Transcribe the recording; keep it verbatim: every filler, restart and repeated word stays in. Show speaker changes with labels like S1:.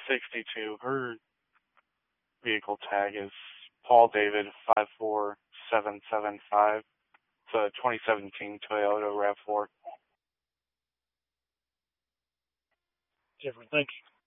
S1: sixty-two. Her vehicle tag is Paul David five four seven seven five. It's a twenty seventeen Toyota RAV four.
S2: Different. Thanks.